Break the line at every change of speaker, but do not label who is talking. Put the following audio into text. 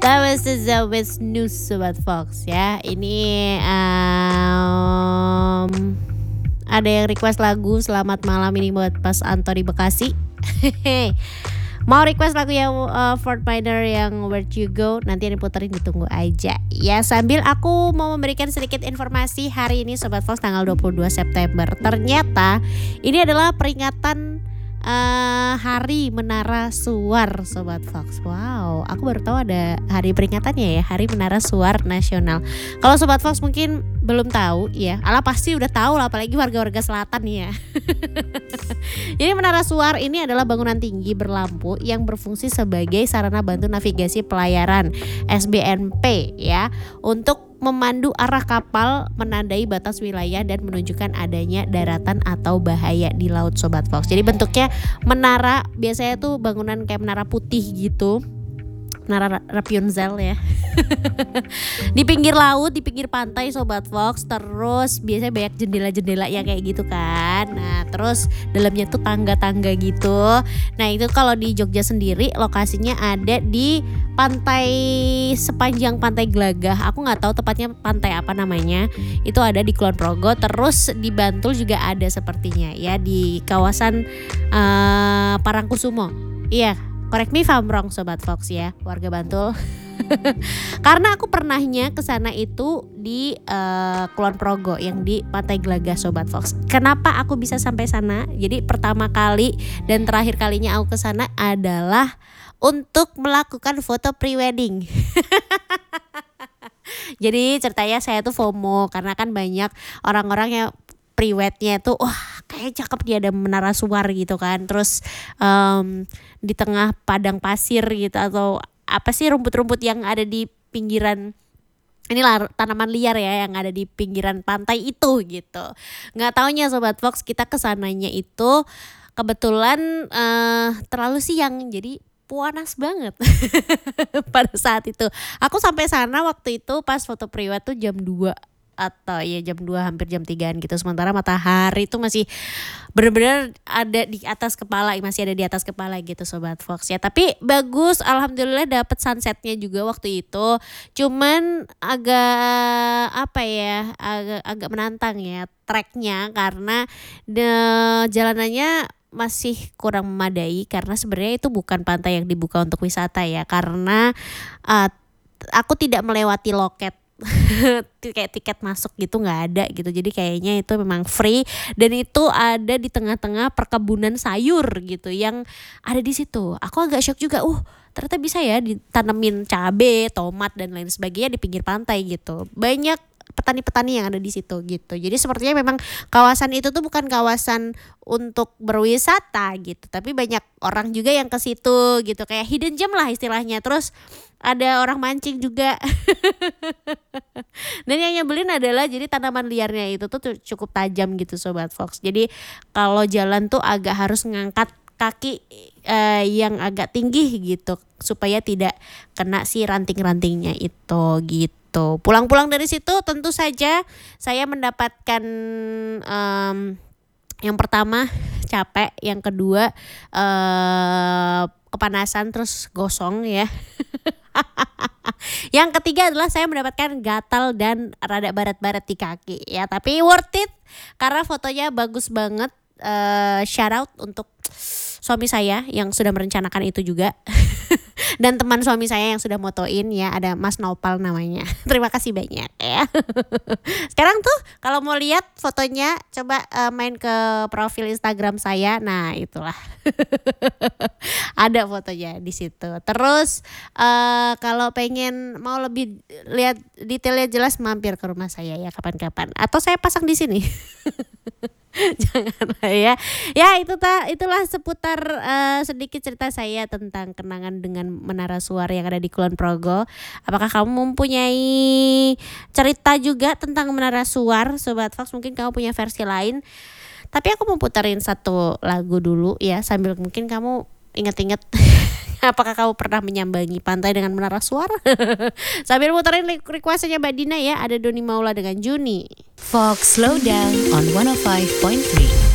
That was the with news Sobat Fox ya. Ini ada yang request lagu Selamat Malam ini buat Pas Anto di Bekasi. Mau request lagu yang Fort Minor yang Where You Go, nanti yang diputerin, ditunggu aja. Ya, sambil aku mau memberikan sedikit informasi hari ini Sobat Fox tanggal 22 September. Ternyata ini adalah peringatan Hari Menara Suar Sobat Fox. Wow, aku baru tahu ada hari peringatannya ya, Hari Menara Suar Nasional. Kalau Sobat Fox mungkin belum tahu ya, ala pasti udah tahu lah, apalagi warga-warga selatan ya. Jadi Menara Suar ini adalah bangunan tinggi berlampu yang berfungsi sebagai sarana bantu navigasi pelayaran SBNP ya, untuk memandu arah kapal, menandai batas wilayah dan menunjukkan adanya daratan atau bahaya di laut Sobat Fox. Jadi bentuknya menara, biasanya tuh bangunan kayak menara putih gitu, menara Rapunzel ya. Di pinggir laut, di pinggir pantai Sobat Fox. Terus biasanya banyak jendela-jendela yang kayak gitu kan. Nah terus dalamnya tuh tangga-tangga gitu. Nah itu kalau di Jogja sendiri lokasinya ada di pantai, sepanjang Pantai Glagah. Aku gak tahu tepatnya pantai apa namanya. Itu ada di Kulon Progo. Terus di Bantul juga ada sepertinya ya, di kawasan Parangkusumo. Iya, correct me if I'm wrong Sobat Fox ya, warga Bantul. Karena aku pernahnya kesana itu di Kulon Progo yang di Pantai Glagah Sobat Fox. Kenapa aku bisa sampai sana? Jadi pertama kali dan terakhir kalinya aku kesana adalah untuk melakukan foto pre-wedding. Jadi ceritanya saya tuh FOMO karena kan banyak orang-orang yang pre-wednya tuh wah kayak cakep, dia ada menara suar gitu kan. Terus di tengah padang pasir gitu, atau apa sih, rumput-rumput yang ada di pinggiran, inilah tanaman liar ya yang ada di pinggiran pantai itu gitu. Nggak taunya Sobat Fox, kita kesananya itu kebetulan terlalu siang, jadi panas banget. Pada saat itu aku sampai sana waktu itu pas foto priwet tuh jam 2 atau ya jam 2 hampir jam 3an gitu. Sementara matahari itu masih benar-benar ada di atas kepala, masih ada di atas kepala gitu Sobat Fox ya. Tapi bagus, alhamdulillah dapet sunsetnya juga waktu itu. Cuman agak apa ya, agak menantang ya treknya, karena jalanannya masih kurang memadai, karena sebenarnya itu bukan pantai yang dibuka untuk wisata ya, karena aku tidak melewati loket kayak tiket masuk gitu, nggak ada gitu. Jadi kayaknya itu memang free, dan itu ada di tengah-tengah perkebunan sayur gitu yang ada di situ. Aku agak shock juga, ternyata bisa ya ditanemin cabe, tomat dan lain sebagainya di pinggir pantai gitu. Banyak petani-petani yang ada di situ gitu. Jadi sepertinya memang kawasan itu tuh bukan kawasan untuk berwisata gitu, tapi banyak orang juga yang ke situ gitu, kayak hidden gem lah istilahnya. Terus ada orang mancing juga. Dan yang nyebelin adalah jadi tanaman liarnya itu tuh cukup tajam gitu Sobat Fox. Jadi kalau jalan tuh agak harus ngangkat kaki yang agak tinggi gitu supaya tidak kena si ranting-rantingnya itu gitu. Pulang-pulang dari situ tentu saja saya mendapatkan yang pertama capek, yang kedua kepanasan terus gosong ya. Yang ketiga adalah saya mendapatkan gatal dan rada barat-barat di kaki ya, tapi worth it karena fotonya bagus banget. Shout out untuk suami saya yang sudah merencanakan itu juga. Dan teman suami saya yang sudah motoin ya, ada Mas Nopal namanya. Terima kasih banyak ya. Sekarang tuh kalau mau lihat fotonya coba main ke profil Instagram saya. Nah, itulah. Ada fotonya di situ. Terus kalau pengen mau lebih lihat detailnya jelas, mampir ke rumah saya ya kapan-kapan, atau saya pasang di sini. Janganlah ya. Ya itulah seputar sedikit cerita saya tentang kenangan dengan Menara Suar yang ada di Kulon Progo. Apakah kamu mempunyai cerita juga tentang Menara Suar Sobat Fox? Mungkin kamu punya versi lain. Tapi aku mau putarin satu lagu dulu ya, sambil mungkin kamu inget-inget apakah kamu pernah menyambangi pantai dengan Menara Suar? Sambil putarin requestnya Mbak Dina ya, ada Doni Maula dengan Juni.
Fox Slow Down on 105.3.